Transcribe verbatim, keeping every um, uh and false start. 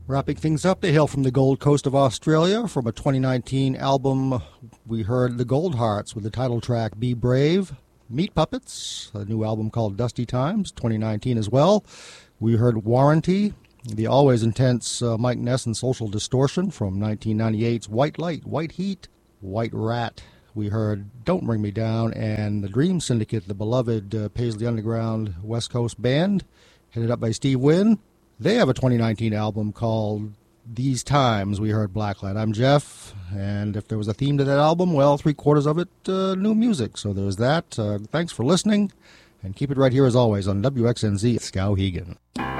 Wrapping things up, they hail from the Gold Coast of Australia. From a twenty nineteen album, we heard the Goldhearts with the title track Be Brave. Meat Puppets, a new album called Dusty Times, twenty nineteen as well. We heard Warranty, the always intense uh, Mike Ness and Social Distortion from nineteen ninety-eight's White Light, White Heat, White Rat. We heard Don't Bring Me Down and the Dream Syndicate, the beloved uh, Paisley Underground West Coast band, headed up by Steve Wynn. They have a twenty nineteen album called These Times. We heard Blacklight. I'm Jeff, and if there was a theme to that album, well, three-quarters of it, uh, new music. So there's that. Uh, thanks for listening, and keep it right here as always on W X N Z Skowhegan.